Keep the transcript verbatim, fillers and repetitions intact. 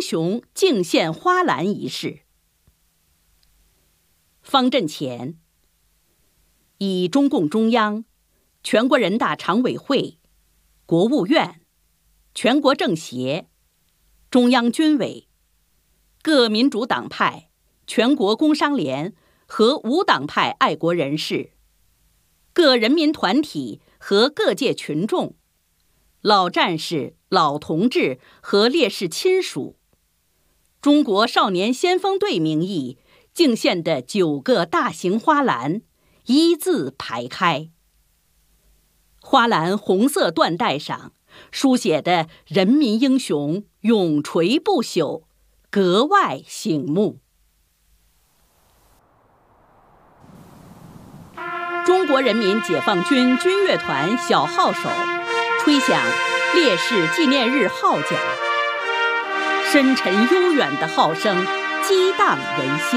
雄敬献花篮仪式。方阵前，以中共中央、全国人大常委会、国务院、全国政协、中央军委、各民主党派、全国工商联和无党派爱国人士、各人民团体和各界群众、老战士、老同志和烈士亲属、中国少年先锋队名义敬献的九个大型花篮一字排开。花篮红色缎带上书写的人民英雄永垂不朽，格外醒目。中国人民解放军军乐团小号手吹响烈士纪念日号角，深沉悠远的号声激荡人心。